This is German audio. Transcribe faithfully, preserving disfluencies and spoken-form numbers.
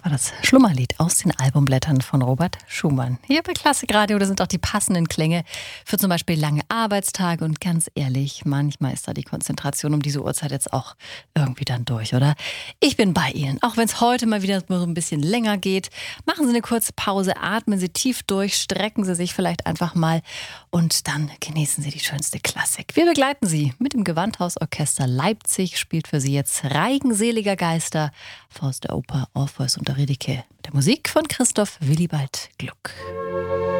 war das Schlummerlied aus den Albumblättern von Robert Schumann. Hier bei Klassikradio, da sind auch die passenden Klänge für zum Beispiel lange Arbeitstage. Und ganz ehrlich, manchmal ist da die Konzentration um diese Uhrzeit jetzt auch irgendwie dann durch, oder? Ich bin bei Ihnen, auch wenn es heute mal wieder so ein bisschen länger geht. Machen Sie eine kurze Pause, atmen Sie tief durch, strecken Sie sich vielleicht einfach mal und dann genießen Sie die schönste Klassik. Wir begleiten Sie mit dem Gewandhausorchester Leipzig, spielt für Sie jetzt Reigen seliger Geister aus der Oper Orpheus und Eurydice. Der Musik von Christoph Willibald Gluck.